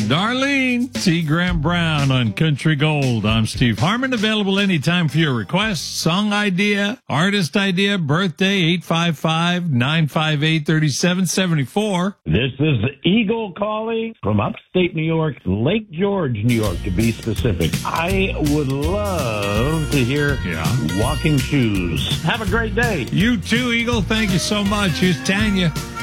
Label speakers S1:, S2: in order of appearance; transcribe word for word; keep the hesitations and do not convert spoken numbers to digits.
S1: Darlene, T. Graham Brown on Country Gold. I'm Steve Harmon, available anytime for your requests, song idea, artist idea, birthday, eight five five, nine five eight, three seven seven four.
S2: This is Eagle calling from upstate New York, Lake George, New York, to be specific. I would love to hear
S1: Yeah.
S2: Walking Shoes. Have a great day.
S1: You too, Eagle. Thank you so much. Here's Tanya.